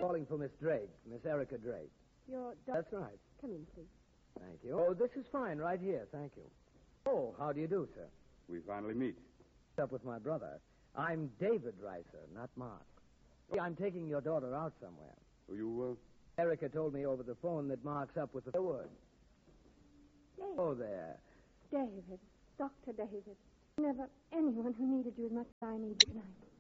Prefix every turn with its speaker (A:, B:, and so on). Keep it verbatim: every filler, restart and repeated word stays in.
A: Calling for Miss Drake, Miss Erica Drake.
B: Your doctor.
A: That's right.
B: Come in, please.
A: Thank you. Oh, this is fine, right here. Thank you. Oh, how do you do, sir?
C: We finally meet.
A: Up with my brother. I'm David Reiser, not Mark. I'm taking your daughter out somewhere.
C: Oh, you, uh...
A: Erica told me over the phone that Mark's up with the word.
B: David.
A: Oh, there.
B: David. Doctor David. Never anyone who needed you as much as I need you tonight.